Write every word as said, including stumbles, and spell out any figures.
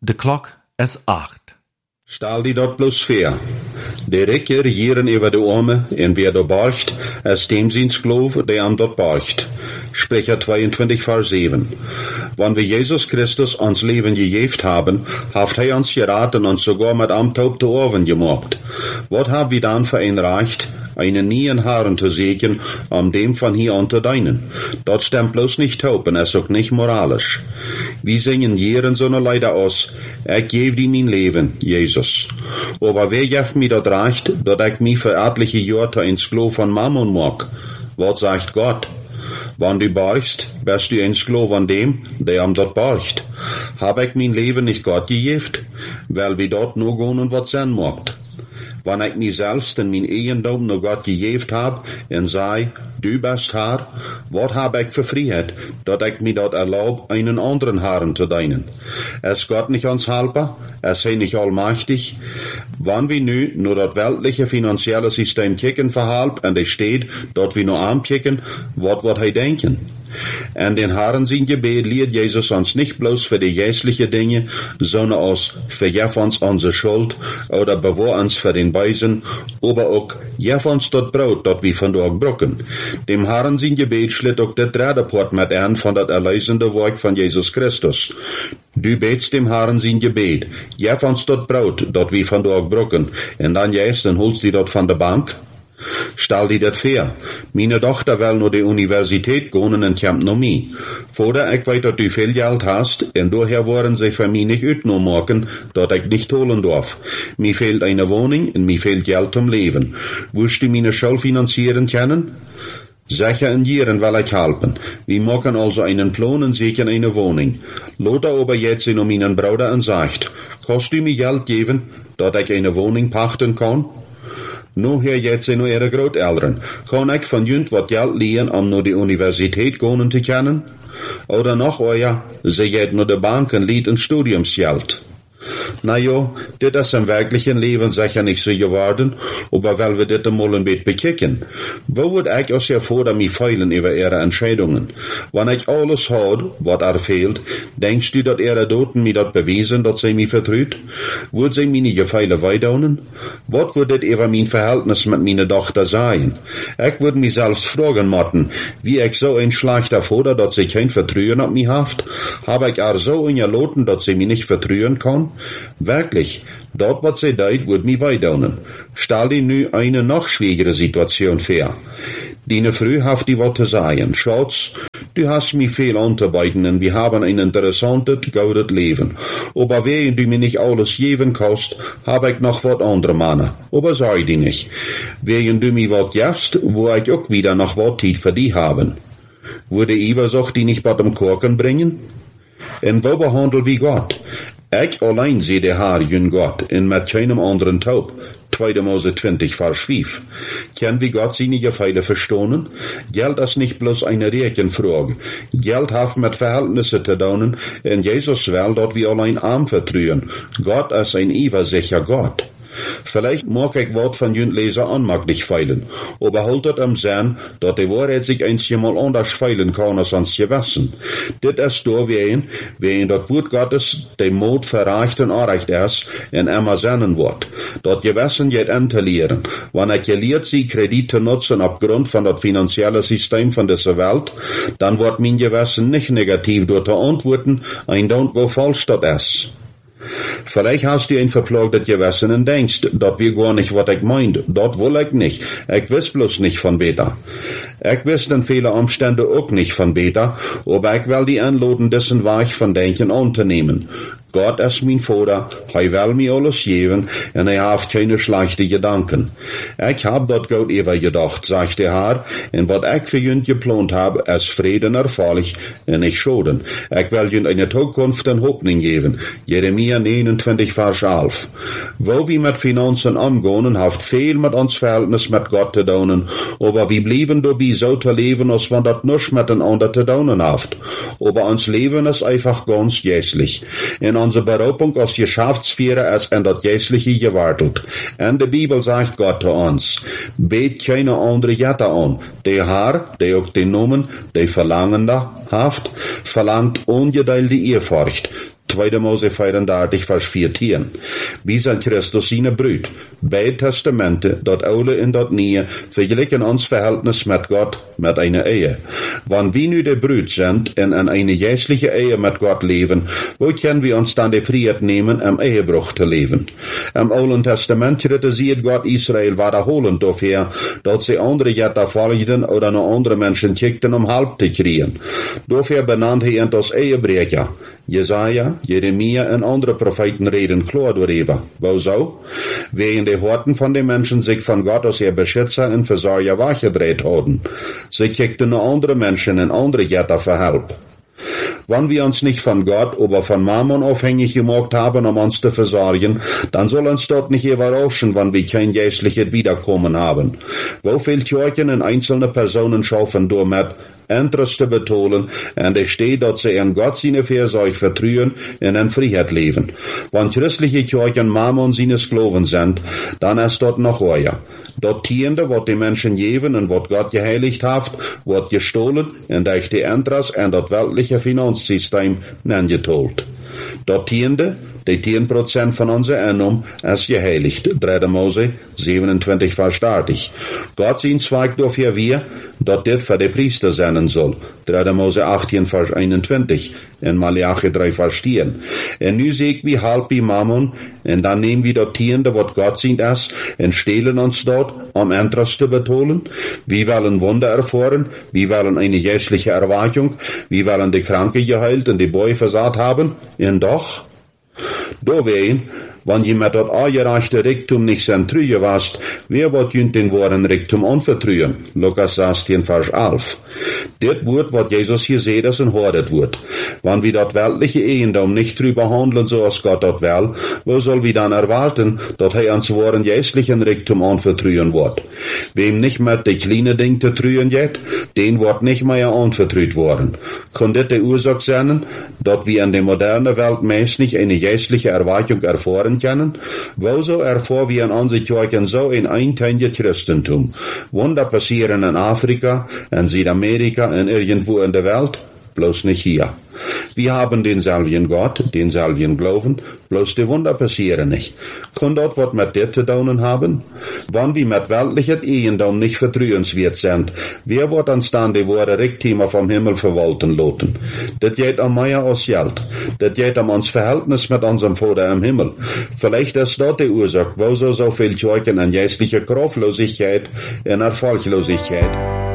De klok is acht. Stel die dat bloos voor. De rijken regieren over de armen en wie dat borgt, als dem ziens geloof, die am dat borgt. Sprecher tweeëntwintig, vers zeven. Wanneer we Jezus Christus ons Leben gegeven haben, heeft hij ons geraten und sogar mit am Taub te Ohren gemacht. Wat haben wir dann für ein Recht, einen neuen Herrn zu segnen, um dem von hier an zu dienen? Dat stimmt bloß nicht taub und ist auch nicht moralisch. Wir singen jeren so ne Leider aus, ich gebe dir mein Leben, Jesus. Aber wer gibt mir dat Recht, dat ich mich für etliche Jahre ins Klo von Mammon mag? Was sagt Gott? Wann du borgst, bist du ins Klo von dem, der am dort borgt. Hab ich mein Leben nicht Gott gegeben, weil wir dort nur gehen und was sein mag. Wann ich mich selbst in mein Eigendom nur Gott gegeben hab, und sei, du bist Herr, wat hab ich für Freiheit, dat ich mir dort erlaub, einen anderen Herrn zu dienen? Ist Gott nicht uns Helfer? Ist er nicht allmächtig? Wann wir nu nur das weltliche finanzielle System kicken verhalb, und es steht, dort wir nur ankicken, wat wird er denken? En den Herren sein Gebet lehrt Jesus uns nicht bloß für die jährlichen Dinge, sondern auch vergib uns unsere Schuld oder bewahr uns für den Beisen, aber auch gib uns dort Brot, dort wir von dort brücken. Dem Herren sein Gebet schlitt auch der dritte Part mit ein von das erlösende Werk von Jesus Christus. Du betst dem Herren sein Gebet, gib uns dort Brot, dort wir von dort brücken, und dann jäst und holst die dort von der Bank. Stell dir das vor. Meine Tochter will nur die Universität gehen und kommt noch mich. Vorder ich weiß, dass du viel Geld hast, und daher wollen sie für mich nicht utno machen, dass ich nicht holen darf. Mir fehlt eine Wohnung und mir fehlt Geld zum Leben. Willst du meine Schule finanzieren können? Sicher in Jahren will ich helfen. Wir machen also einen Plan und sichern eine Wohnung. Lothar aber jetzt in meinen Bruder und sagt, kannst du mir Geld geben, dass ich eine Wohnung pachten kann? Nu hier jetzt in ihre Großeltern. Kann ich von jünd wat Geld liehen, um nur die Universität gehen zu können? Oder noch euer, sie geht nur die Banken lied und Studiumsgeld. Na jo, dit is im wirklichen Leben sicher nicht so geworden, aber weil wir dit mal ein bisschen bekicken. Wo wird ich aus ihr vor, mich feilen über ihre Entscheidungen? Wenn ich alles hat, was er fehlt, denkst du, dass ihre Doten mir das bewiesen, dass sie mich vertrüht? Wird sie meine Gefeile weidaunen? Was wird dit über mein Verhältnis mit meiner Tochter sein? Ich würde mich selbst fragen, Motten, wie ich so ein schlechter Vater, dass sie kein Vertrühen auf mich haft? Habe ich auch so in ihr Loten, dass sie mich nicht vertrühen kann? Wirklich, dort was sie deit, wird mich weidaunen. Stell dir nu eine noch schwierigere Situation vor. Dine früh haft die Worte sagen, Schatz, du hast mich viel unterbeiten und wir haben ein interessantes, gutes Leben. Aber während du mir nicht alles geben kannst, hab ich noch wat andere Mannen. Aber sei die nicht. Während du mir wat gibst, wo ich auch wieder noch wat Zeit für die haben. Würde Eifersucht die nicht bei dem Korken bringen? Und wo behandelt wie Gott? Ich allein sehe der Herr, jün Gott, und mit keinem anderen taub. zweiter Mose zwanzig, Vers fünf. Kann wie Gott seine Gefeile verstehen? Geld ist nicht bloß eine Rechenfrage. Geld hat mit Verhältnissen zu tun, und Jesus will dort wir allein arm vertrauen. Gott ist ein übersicher Gott. Vielleicht mag ich Wort von jün Leser an, mag nicht feilen, aber haltet am Sinn, dass die Wahrheit sich einmal anders feilen kann als ans Gewissen. Dit ist da wie ein, wie in das Wort Gottes dem Mut verreicht und erreicht ist, in immer seinen Wort. Das Gewissen geht entelieren. Wenn ich gelehrt sie Kredite nutzen aufgrund von das finanzielle System von dieser Welt, dann wird mein Gewissen nicht negativ durch die Antworten, ein Don't wo falsch das ist. Vielleicht hast du ein verplagtes Gewissen und denkst, dat wir gar nicht, was ich meint. Dat will ich nicht. Ich weiß bloß nicht von Beta. Ich weiß in vielen Umständen auch nicht von Beta, aber ich will die Anladen dessen Weich von Denken unternehmen. Gott ist mein Vater, er will mir alles geben, und er hat keine schlechten Gedanken. Ich hab dort Gott über gedacht, sagt der Herr, und was ich für jünd geplant habe, ist Frieden erfreulich und nicht Schaden. Ich will jünd eine Zukunft und Hoffnung geben. Jeremia neunundzwanzig, Vers elf. Wo wir mit Finanzen umgehen, hat viel mit uns Verhältnis mit Gott zu tun, aber wir blieben dabei so zu leben, als wenn das nichts miteinander zu tun hat. Aber uns Leben ist einfach ganz jässlich. In unsere Berufung als Geschäftsführer ist in das Jässliche gewartet. In der Bibel sagt Gott zu uns, bet keine andere Jette an. Der Herr, der auch den Namen, der Verlangender haft, verlangt ungedeilte Ehrfurcht. Tweede Mose vierendertig, vers vierzehn. Wie zijn Christus seine Brut. Beide Testamente, dat oude en dat nieuwe, vergelijken ons verhältnis met God met eine Ehe. Wann wir nu de Brut sind en in eine geistliche Ehe mit Gott leben, wo können wir uns dann die Freiheit nehmen, im Ehebruch zu leben? Im Alten Testament kritisiert Gott Israel wiederholend dafür, dass sie andere Götter folgten oder noch andere Menschen kickten, um Halb zu kriegen. Dafür benannt er ihn als Ehebrecher. Jesaja, Jeremia und andere Propheten reden klar darüber. Wieso? Wegen die Horten von den Menschen sich von Gott als ihr Beschützer und Versorger weggedreht haben. Sie kickten noch andere Menschen und andere Götter für Hilfe. Wenn wir uns nicht von Gott, aber von Mammon abhängig gemacht haben, um uns zu versorgen, dann soll uns dort nicht überraschen, wenn wir kein geistliches Wiederkommen haben. Wo viel Kirchen und einzelne Personen schaffen damit, Interesse zu betonen, und es steht, dass sie in Gott seine Fürsorge vertrauen und in Freiheit leben. Wenn christliche Kirchen Mammon seines Glaubens sind, dann ist dort noch euer. Dort Tiende, was die Menschen geben und was Gott geheiligt hat, wird gestohlen und durch die Interesse und das weltliche Finanzsystem nenngetolt. Dort Tiende, die zehn Prozent von unserer Einnahme ist geheiligt. Dritte Mose siebenundzwanzig, Vers dreißig. Gott sein Zweig dafür wir, dass das für die Priester sein soll. Dritte Mose achtzehn, Vers einundzwanzig. In Malachi drei, Vers zehn. Und nu sehe ich wie halb wie Mammon, und dann nehmen wir das Tiende, was Gott sein ist, und stehlen uns dort, um Interesse zu betonen. Wir wollen Wunder erfahren, wir wollen eine geistliche Erwartung, wir wollen die Kranke geheilt und die Bäume versaat haben, und doch, da wehen, wenn je met dat aangereichte Reichtum nicht sein Trüge warst, wer wird jünt den wahren Reichtum anvertrühen? Lukas sechzehn, Vers elf. Das Wort, was Jesus hier sieht, ist ein hartes Wort. Wenn wir das weltliche Eiendom nicht drüber handeln, so als Gott das will, wo soll wir dann erwarten, dass er uns wahren geistlichen Reichtum anvertrühen wird? Wem nicht mit die kleinen Dinge zu trühen geht, den wird nicht mehr anvertrüht worden. Kann das die Ursache sein, dass wir in der modernen Welt meist nicht eine geistliche Erwartung erfahren können? Wieso erfahren wir in unseren Kirchen so ein einteiliges Christentum? Wunder passieren in Afrika, in Südamerika und irgendwo in der Welt, bloß nicht hier. Wir haben denselben Gott, denselben Glauben, bloß die Wunder passieren nicht. Kann dort was mit dir zu tun haben? Wenn wir mit weltlichem Eiendom nicht vertrauenswert sind, wer wird uns dann die wahre Reichtümer vom Himmel verwalten lassen? Das geht um mehr als Geld. Das geht um uns Verhältnis mit unserem Vater im Himmel. Vielleicht ist dort die Ursache, wieso so viel Kirchen in geistlicher Kraftlosigkeit, in Erfolglosigkeit